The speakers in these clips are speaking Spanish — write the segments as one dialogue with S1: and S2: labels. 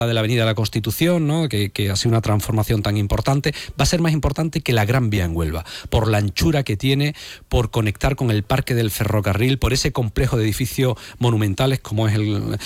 S1: de la Avenida de la Constitución, ¿no? que ha sido una transformación tan importante, va a ser más importante que la Gran Vía en Huelva, por la anchura que tiene, por conectar con el Parque del Ferrocarril, por ese complejo de edificios monumentales como es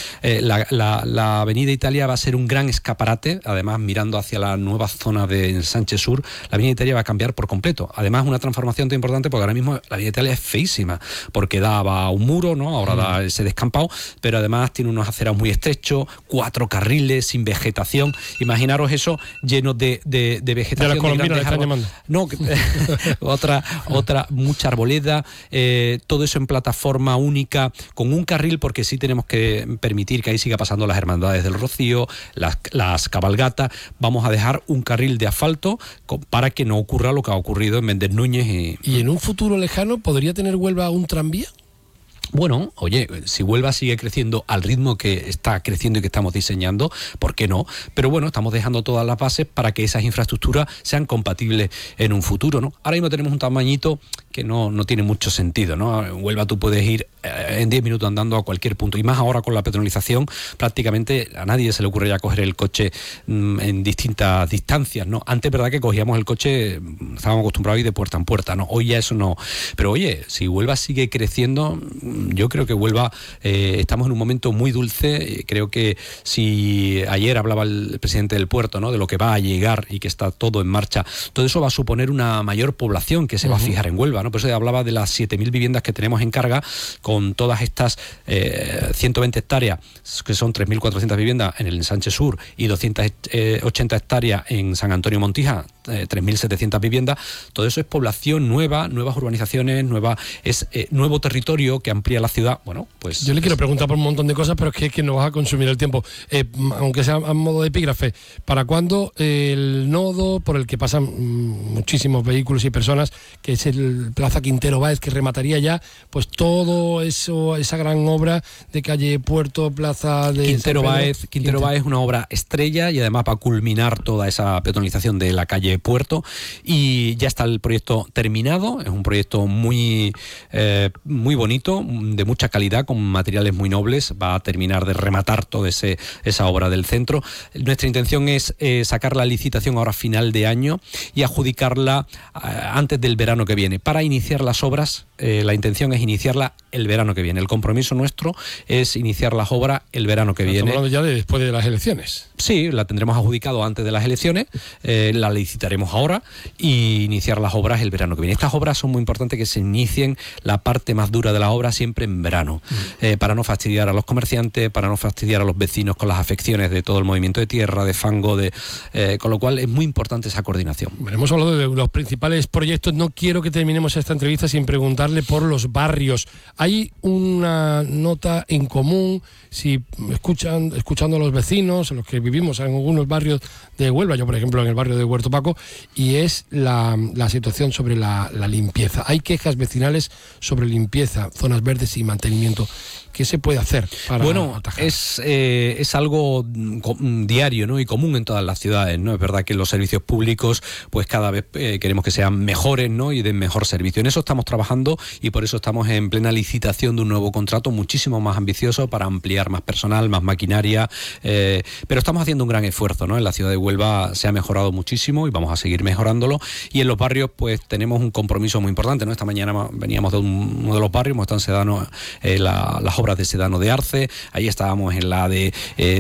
S1: la Avenida Italia. Va a ser un gran escaparate, además mirando hacia la nueva zona de Sánchez Sur. La Avenida Italia va a cambiar por completo, además una transformación tan importante porque ahora mismo la Avenida Italia es feísima, porque daba a un muro, ¿no? Ahora da ese descampado, pero además tiene unos acerados muy estrechos, 4 carriles, sin vegetación. Imaginaros eso lleno de vegetación.
S2: De las colombinas le están llamando.
S1: No, otra, mucha arboleda, todo eso en plataforma única, con un carril, porque sí tenemos que permitir que ahí siga pasando las hermandades del Rocío, las cabalgatas. Vamos a dejar un carril de asfalto para que no ocurra lo que ha ocurrido en Méndez Núñez.
S2: ¿Y en un futuro lejano podría tener Huelva un tranvía?
S1: Bueno, oye, si Huelva sigue creciendo al ritmo que está creciendo y que estamos diseñando, ¿por qué no? Pero bueno, estamos dejando todas las bases para que esas infraestructuras sean compatibles en un futuro, ¿no? Ahora mismo tenemos un tamañito que no tiene mucho sentido, ¿no? En Huelva tú puedes ir en 10 minutos andando a cualquier punto, y más ahora con la peatonalización, prácticamente a nadie se le ocurre ya coger el coche en distintas distancias, ¿no? Antes, verdad que cogíamos el coche, estábamos acostumbrados a ir de puerta en puerta, ¿no? Hoy ya eso no. Pero oye, si Huelva sigue creciendo, yo creo que Huelva, estamos en un momento muy dulce. Creo que si ayer hablaba el presidente del puerto, ¿no?, de lo que va a llegar y que está todo en marcha, todo eso va a suponer una mayor población que se va a fijar en Huelva, ¿no? Por eso hablaba de las 7.000 viviendas que tenemos en carga, con todas estas 120 hectáreas, que son 3.400 viviendas en el Sánchez Sur, y 280 hectáreas en San Antonio Montija, 3.700 viviendas. Todo eso es población nueva, nuevas urbanizaciones, nuevo territorio que amplía la ciudad. Bueno, pues
S2: yo le quiero preguntar por un montón de cosas, pero es que nos va a consumir el tiempo. Aunque sea a modo de epígrafe, ¿para cuándo el nodo por el que pasan muchísimos vehículos y personas, que es el Plaza Quintero Báez, que remataría ya pues todo eso, esa gran obra de calle Puerto, Plaza de
S1: Quintero Báez? Quintero Báez es una obra estrella, y además va a culminar toda esa peatonalización de la calle Puerto, y ya está el proyecto terminado. Es un proyecto muy bonito, de mucha calidad, con materiales muy nobles. Va a terminar de rematar toda esa obra del centro. Nuestra intención es sacar la licitación ahora a final de año y adjudicarla antes del verano que viene. Para iniciar las obras, la intención es iniciarla el verano que viene. El compromiso nuestro es iniciar las obras el verano que viene.
S2: Estamos hablando ya después de las elecciones.
S1: Sí, la tendremos adjudicado antes de las elecciones, la licitaremos ahora, y iniciar las obras el verano que viene. Estas obras son muy importantes que se inicien la parte más dura de la obra siempre en verano, para no fastidiar a los comerciantes, para no fastidiar a los vecinos con las afecciones de todo el movimiento de tierra, de fango, con lo cual es muy importante esa coordinación.
S2: Bueno, hemos hablado de los principales proyectos. No quiero que terminemos esta entrevista sin preguntarle por los barrios. Hay una nota en común, si escuchando a los vecinos, a los que vivimos en algunos barrios de Huelva, yo por ejemplo en el barrio de Huerto Paco, y es la situación sobre la limpieza. Hay quejas vecinales sobre limpieza, zonas verdes y mantenimiento. ¿Qué se puede hacer para atajar?
S1: Es algo diario, ¿no?, y común en todas las ciudades, ¿no? Es verdad que los servicios públicos, pues cada vez queremos que sean mejores, ¿no?, y den mejor servicio. En eso estamos trabajando, y por eso estamos en plena licitación de un nuevo contrato muchísimo más ambicioso para ampliar más personal, más maquinaria, pero estamos haciendo un gran esfuerzo, ¿no? En la ciudad de Huelva se ha mejorado muchísimo y vamos a seguir mejorándolo, y en los barrios pues tenemos un compromiso muy importante, ¿no? Esta mañana veníamos de uno de los barrios, hemos estado en Sedano, las obras de Sedano de Arce, ahí estábamos en la de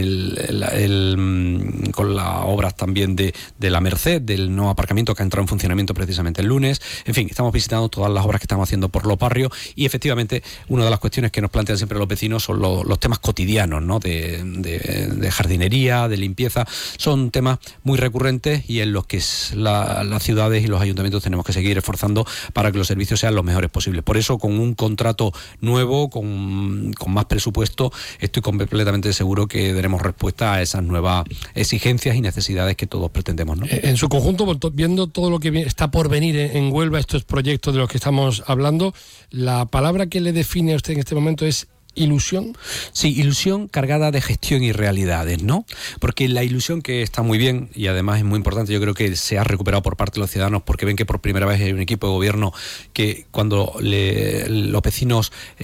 S1: con las obras también de la Merced, del nuevo aparcamiento que ha entrado en funcionamiento precisamente el lunes. En fin, estamos visitando todas las obras que estamos haciendo por los barrios, y efectivamente una de las cuestiones que nos plantean siempre los vecinos son los temas cotidianos, ¿no?, de jardinería, de limpieza. Son temas muy recurrentes y en los que las ciudades y los ayuntamientos tenemos que seguir esforzando para que los servicios sean los mejores posibles. Por eso, con un contrato nuevo, con más presupuesto, estoy completamente seguro que daremos respuesta a esas nuevas exigencias y necesidades que todos pretendemos, ¿no?
S2: En su conjunto, viendo todo lo que está por venir en Huelva, estos proyectos de los que estamos hablando, la palabra que le define a usted en este momento es ¿ilusión?
S1: Sí, ilusión cargada de gestión y realidades, ¿no? Porque la ilusión, que está muy bien y además es muy importante, yo creo que se ha recuperado por parte de los ciudadanos, porque ven que por primera vez hay un equipo de gobierno que cuando los vecinos le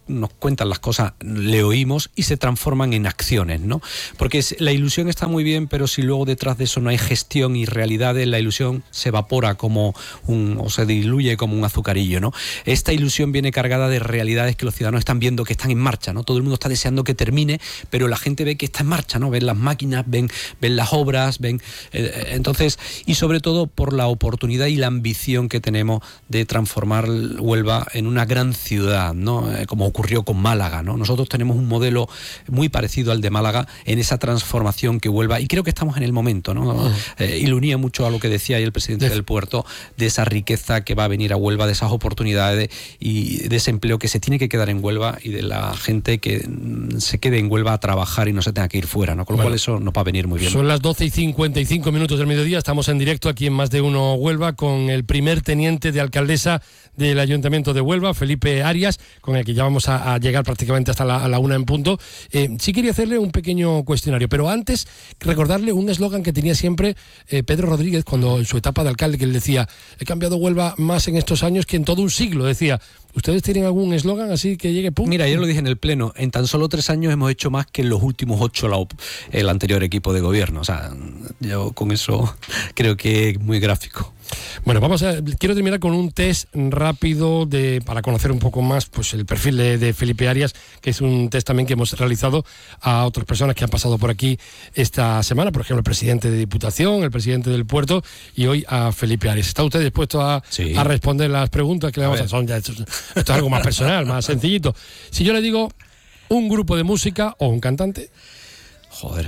S1: nos cuentan las cosas, le oímos y se transforman en acciones, ¿no? Porque la ilusión está muy bien, pero si luego detrás de eso no hay gestión y realidades, la ilusión se evapora o se diluye como un azucarillo, ¿no? Esta ilusión viene cargada de realidades que los ciudadanos están viendo que están en marcha, ¿no? Todo el mundo está deseando que termine, pero la gente ve que está en marcha, ¿no? Ven las máquinas, ven las obras, entonces, y sobre todo por la oportunidad y la ambición que tenemos de transformar Huelva en una gran ciudad, ¿no? Como ocurrió con Málaga, ¿no? Nosotros tenemos un modelo muy parecido al de Málaga en esa transformación que Huelva, y creo que estamos en el momento, ¿no? Y lo unía mucho a lo que decía ahí el presidente del puerto, de esa riqueza que va a venir a Huelva, de esas oportunidades y de ese empleo que se tiene que quedar en Huelva y de la gente que se quede en Huelva a trabajar y no se tenga que ir fuera, ¿no? Con lo cual eso nos va a venir muy bien.
S2: Son las 12:55 del mediodía, estamos en directo aquí en Más de Uno Huelva con el primer teniente de alcaldesa del Ayuntamiento de Huelva, Felipe Arias, con el que ya vamos a llegar prácticamente hasta la 1 en punto. Sí quería hacerle un pequeño cuestionario, pero antes recordarle un eslogan que tenía siempre Pedro Rodríguez cuando en su etapa de alcalde, que él decía: he cambiado Huelva más en estos años que en todo un siglo. Decía, ¿ustedes tienen algún eslogan así que llegue? ¡Pum!
S1: Mira, yo lo dije en el Pleno, en tan solo 3 años hemos hecho más que en los últimos 8 el anterior equipo de gobierno. O sea, yo con eso creo que es muy gráfico.
S2: Bueno, quiero terminar con un test rápido para conocer un poco más pues el perfil de Felipe Arias, que es un test también que hemos realizado a otras personas que han pasado por aquí esta semana, por ejemplo, el presidente de Diputación, el presidente del puerto y hoy a Felipe Arias. ¿Está usted dispuesto a responder las preguntas que le vamos a hacer? Esto es algo más personal, más sencillito. Si yo le digo un grupo de música o un cantante.
S1: Joder.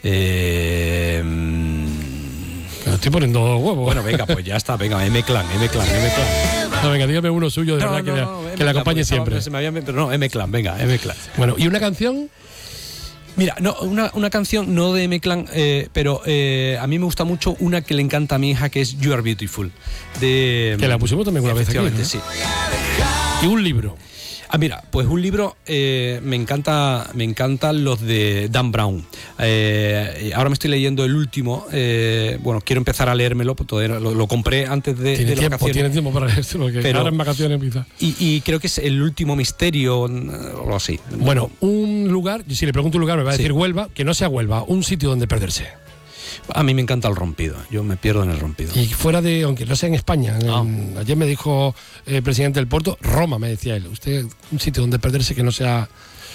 S2: Me estoy poniendo huevos.
S1: Bueno, venga, pues ya está, venga, M-Clan.
S2: No, venga, dígame uno suyo, de verdad, que le acompañe siempre.
S1: Pero no, M-Clan, venga, M-Clan.
S2: Bueno, ¿y una canción?
S1: Mira, no, una canción no de M-Clan, pero a mí me gusta mucho una que le encanta a mi hija, que es You Are Beautiful. Que
S2: la pusimos también una vez aquí, ¿no?
S1: Sí.
S2: ¿Y un libro?
S1: Mira, pues un libro, me encantan los de Dan Brown. Ahora me estoy leyendo el último, quiero empezar a leérmelo, todavía lo compré antes de las vacaciones.
S2: Tiene tiempo para leerse, porque ahora en vacaciones empieza.
S1: Y creo que es El Último Misterio, o algo así.
S2: Bueno, un lugar, si le pregunto un lugar me va a decir Huelva, que no sea Huelva, un sitio donde perderse.
S1: A mí me encanta el Rompido, yo me pierdo en el Rompido.
S2: Y fuera de, aunque no sea en España, ayer me dijo el presidente del puerto, Roma, me decía él, usted, un sitio donde perderse que no sea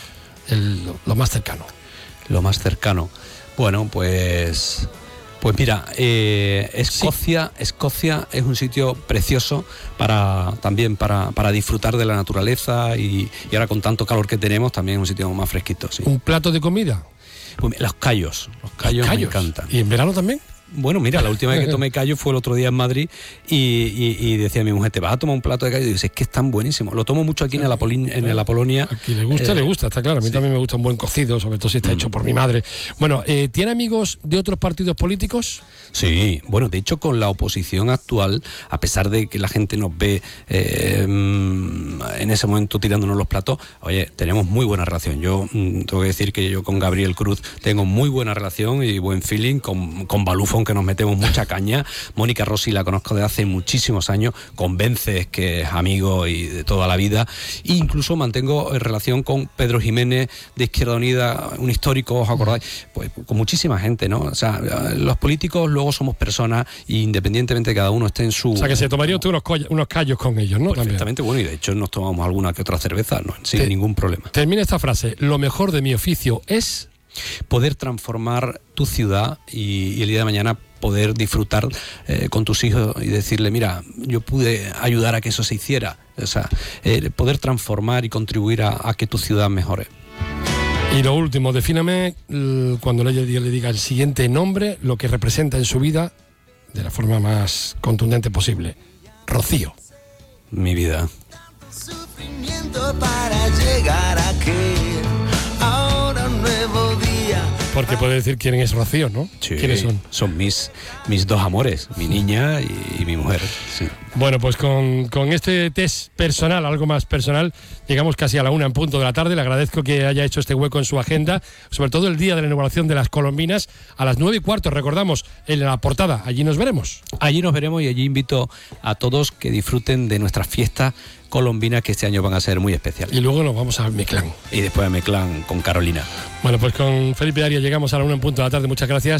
S2: lo más cercano.
S1: Lo más cercano. Bueno, pues mira, Escocia es un sitio precioso también para disfrutar de la naturaleza y ahora con tanto calor que tenemos también es un sitio más fresquito. Sí.
S2: ¿Un plato de comida?
S1: Pues los callos me encantan.
S2: ¿Y en verano también?
S1: Bueno, mira, la última vez que tomé callo fue el otro día en Madrid y decía mi mujer, ¿te vas a tomar un plato de callo? Y dice, es que es tan buenísimo. Lo tomo mucho aquí en la Polonia.
S2: Aquí le gusta, está claro. A mí también me gusta un buen cocido, sobre todo si está hecho por mi madre. Bueno, ¿tiene amigos de otros partidos políticos?
S1: Sí, bueno, de hecho con la oposición actual, a pesar de que la gente nos ve en ese momento tirándonos los platos, oye, tenemos muy buena relación. Yo tengo que decir que yo con Gabriel Cruz tengo muy buena relación y buen feeling, con Balufón, que nos metemos mucha caña. Mónica Rossi la conozco de hace muchísimos años, con Vences, que es amigo y de toda la vida, e incluso mantengo relación con Pedro Jiménez de Izquierda Unida, un histórico, ¿os acordáis? Pues con muchísima gente, ¿no? O sea, los políticos luego somos personas e independientemente de cada uno esté en su...
S2: O sea, que se tomaría usted unos callos con ellos, ¿no?
S1: Perfectamente, bueno, y de hecho nos tomamos alguna que otra cerveza, ¿no? Sin ningún problema.
S2: Termina esta frase, lo mejor de mi oficio es...
S1: Poder transformar tu ciudad y el día de mañana poder disfrutar con tus hijos y decirle, mira, yo pude ayudar a que eso se hiciera. O sea, poder transformar y contribuir a que tu ciudad mejore.
S2: Y lo último, defíname, cuando le diga el siguiente nombre, lo que representa en su vida de la forma más contundente posible. Rocío.
S1: Mi vida.
S3: Sufrimiento para llegar a que ahora un nuevo día.
S2: Porque puede decir quién es Rocío, ¿no?
S1: Sí,
S2: ¿quiénes son?
S1: Son mis dos amores, mi niña y mi mujer. Sí.
S2: Bueno, pues con este test personal, algo más personal, llegamos casi a la 1 en punto de la tarde. Le agradezco que haya hecho este hueco en su agenda, sobre todo el día de la inauguración de las Colombinas, a las 9:15, recordamos, en la portada. Allí nos veremos.
S1: Allí nos veremos y allí invito a todos que disfruten de nuestras fiestas colombinas que este año van a ser muy especiales.
S2: Y luego nos vamos a Meclán.
S1: Y después a Meclán con Carolina.
S2: Bueno, pues con Felipe Arias llegamos a la 1 en punto de la tarde. Muchas gracias.